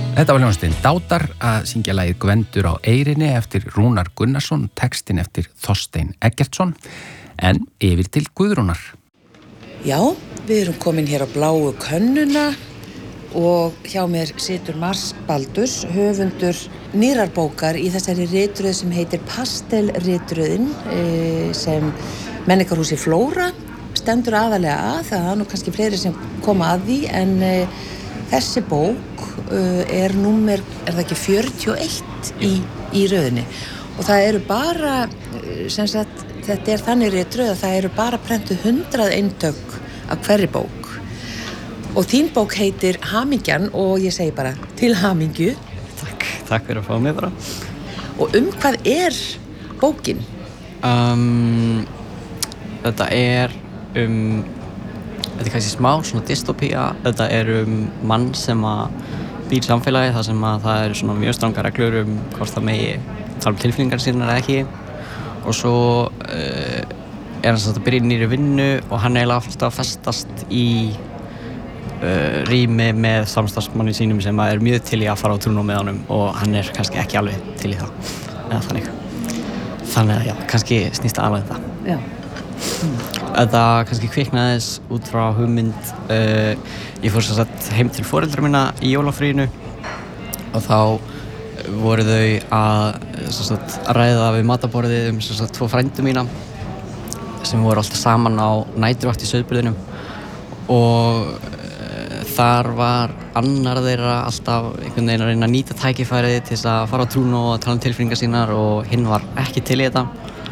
Þetta var hljómsveitin Dátar að syngja lagið Gvendur á eyrinni eftir Rúnar Gunnarsson, textin eftir Þorstein Eggertsson, en yfir til Guðrúnar. Já, við erum komin hér á bláu könnuna og hjá mér situr Mars Baldurs, höfundur nýrrar bókar í þessari ritröð sem heitir Pastelritröðin, sem Menningarhúsi Flóra stendur aðalega að. Það er nú kannski fleiri sem koma að því, en þessi bók er númer, er það ekki 41 í röðinni, og það eru bara, sem sagt, þetta er þannig ritröð að það eru bara prentuð 100 eintök af hverri bók. Og þín bók heitir Hamingjan og ég segi bara til hamingju. Takk fyrir að fá mig bara. Og hvað er bókin? Þetta er þetta er kannski smá svona dystopía. Þetta er mann sem að býr samfélagi þar sem að það eru svona mjög strangar reglur hvort það megi tala tilfinningar sínar eða ekki. Og svo er hann að byrja í nýri vinnu og hann eiginlega alltaf að festast í rými með samstarfsmanni sínum sem er mjög til í að fara á trúnó með honum og hann er kannski ekki alveg til í það eða þannig að já, kannski snýst það alveg það. Já. Þetta kannski kviknaðis út frá hugmynd. Ég fór sem sagt heim til foreldra minna í jólafríinu og þá voru þau að ræða við matarborðið sem sagt 2 frændur mína sem voru alltaf saman á næturvakt í Sauðburðinum, og þar var annar þeirra alltaf einhvern veginn að reyna að nýta tækifærið til þess að fara á trúnó og tala tilfinningar sínar og hinn var ekki til í þetta.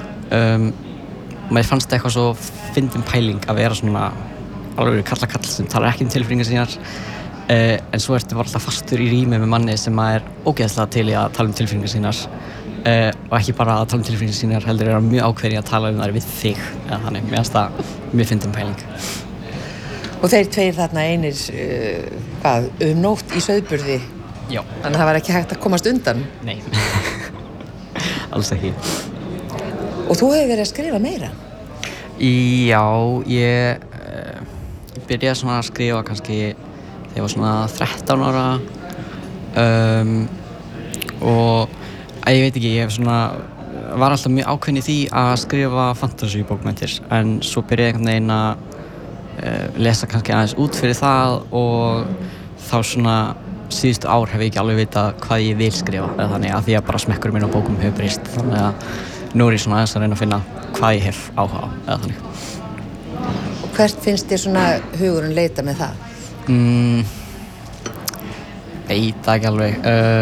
Mér fannst eitthvað svo fyndin pæling að vera svona alveg kall sem talar ekki tilfinningar sínar, en svo ertu alltaf fastur í rými með manni sem er ógeðslega til í að tala tilfinningar sínar, og ekki bara að tala tilfinningar sínar, heldur er mjög ákveðin að tala þær við þig, eða þannig. Mér fannst það mjög fyndin pæling. Og þeir tveir þarna einir, nótt í Sauðburði? Já. Þannig að það var ekki hægt að komast undan? Nei, alls ekki. Og þú hefur verið að skrifa meira? Já, ég byrjaði svona að skrifa kannski þegar ég var svona 13 ára, og ég veit ekki, ég var alltaf mjög ákveðin í því að skrifa fantasíubókmenntir, en svo byrjaði einhvern veginn að lesa kannski aðeins út fyrir það, og þá svona síðustu ár hef ég ekki alveg vitað hvað ég vil skrifa, eða þannig að því að bara smekkurinn minn á bókum hefur breyst, þannig að nú er ég svona aðeins að reyna að finna hvað ég hef áhuga á, eða þannig. Og hvert finnst þér svona hugurinn leita með það? Veit það ekki alveg.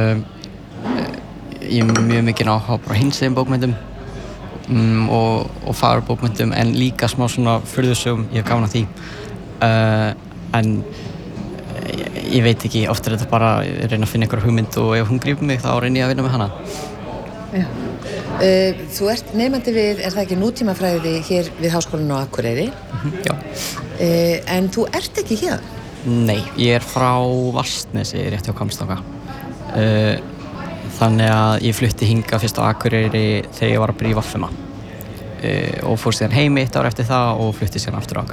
Ég er mjög mikið áhuga á hinsegin bókmenntum og fagurbókmenntum, en líka smá svona furðusögum, ég hef gaman að því. En ég veit ekki, oft er þetta bara að reyna að finna einhverja hugmynd og ef hún grípur mig þá reyni ég að vinna með hana. Já. Þú ert nemandi við, er það ekki nútímafræði hér við Háskólann á Akureyri? Já. En þú ert ekki hér? Nei, ég er frá Vatnsnesi, rétt hjá Hvammstanga. Þannig að ég flutti hingað fyrst á Akureyri þegar ég var að byrja í VFMA, og fór síðan heim 1 ár eftir það og flutti síðan aftur á Akureyri.